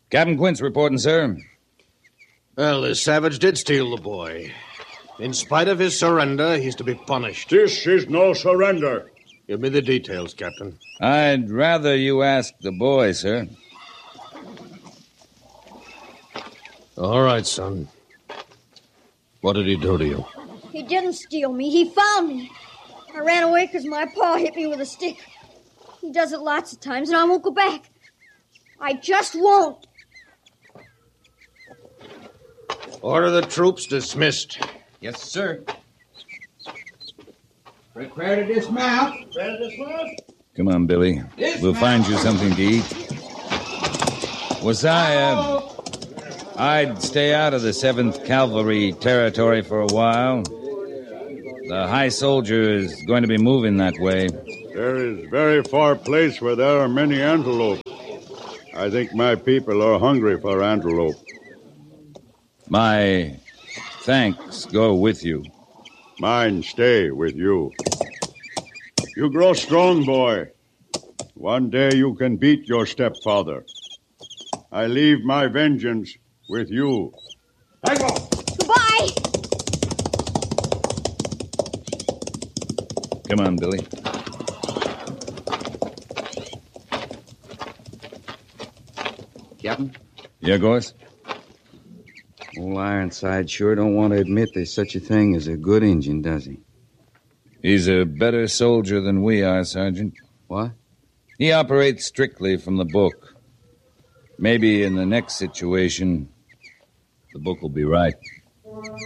Captain Quint's reporting, sir. Well, this savage did steal the boy. In spite of his surrender, he's to be punished. This is no surrender. Give me the details, Captain. I'd rather you ask the boy, sir. All right, son. What did he do to you? He didn't steal me. He found me. I ran away because my paw hit me with a stick. He does it lots of times, and I won't go back. I just won't. Order the troops dismissed. Yes, sir. Prepare to dismount. Prepare to dismount. Come on, Billy. We'll find you something to eat. I'd stay out of the 7th Cavalry territory for a while. The high soldier is going to be moving that way. There is very far place where there are many antelope. I think my people are hungry for antelope. My thanks go with you. Mine stay with you. You grow strong, boy. One day you can beat your stepfather. I leave my vengeance with you. Goodbye. Come on, Billy. Captain? Yeah, Gorse? Old Ironside sure don't want to admit there's such a thing as a good Injun, does he? He's a better soldier than we are, Sergeant. What? He operates strictly from the book. Maybe in the next situation, the book will be right.